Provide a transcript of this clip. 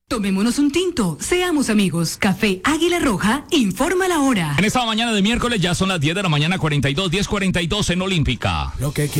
Tomémonos un tinto, seamos amigos. Café Águila Roja, informa la hora. En esta mañana de miércoles ya son las 10 de la mañana, 10:42 en Olímpica. Lo que